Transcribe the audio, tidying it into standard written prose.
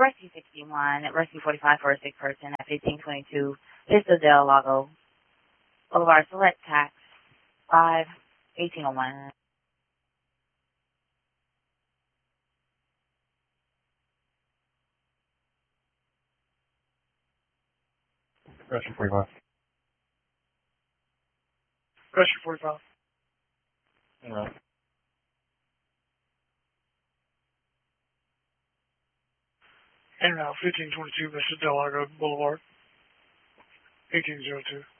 Rescue 61, Rescue 45 for a sick person at 1522 Vista del Lago Boulevard. Select tax 51801. Rescue 45. Rescue 45. No. And now 1522 Vista del Lago Boulevard. 1802.